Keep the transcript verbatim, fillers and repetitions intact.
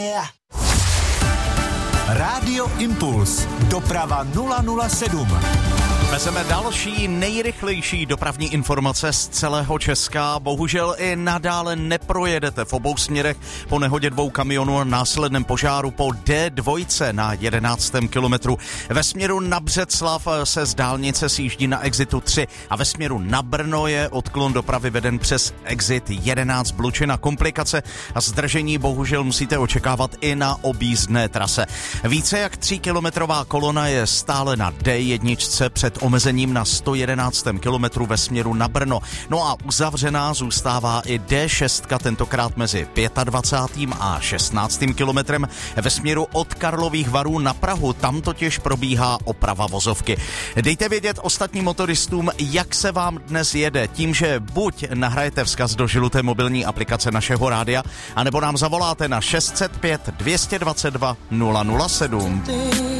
Rádio Impuls. Doprava nula nula sedm. Vezeme další nejrychlejší dopravní informace z celého Česka. Bohužel i nadále neprojedete v obou směrech po nehodě dvou kamionů a následném požáru po D dva na jedenáctém kilometru. Ve směru na Břeclav se z dálnice sjíždí na exitu tři a ve směru na Brno je odklon dopravy veden přes exit jedenáct Blučina. Komplikace a zdržení bohužel musíte očekávat i na objízdné trase. Více jak tříkilometrová kolona je stále na D jedna před omezením na sto jedenáctém kilometru ve směru na Brno. No a uzavřená zůstává i D šest, tentokrát mezi dvacátým pátým a šestnáctým kilometrem ve směru od Karlových Varů na Prahu. Tam totiž probíhá oprava vozovky. Dejte vědět ostatním motoristům, jak se vám dnes jede, tím, že buď nahrajete vzkaz do žluté mobilní aplikace našeho rádia, anebo nám zavoláte na šest set pět dvě dvacet dva nula nula sedm.